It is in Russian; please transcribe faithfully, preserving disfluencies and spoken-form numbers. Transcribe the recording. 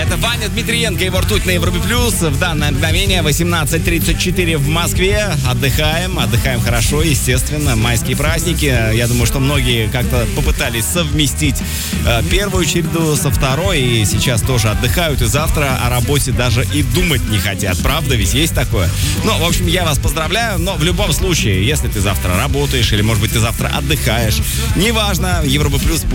Это Ваня Дмитриенко, его ртуть на Европе Плюс. В данное мгновение восемнадцать тридцать четыре в Москве. Отдыхаем, отдыхаем хорошо, естественно. Майские праздники. Я думаю, что многие как-то попытались совместить э, первую череду со второй. И сейчас тоже отдыхают. И завтра о работе даже и думать не хотят. Правда, ведь есть такое? Ну, в общем, я вас поздравляю. Но в любом случае, если ты завтра работаешь или, может быть, ты завтра отдыхаешь, неважно, Европа Плюс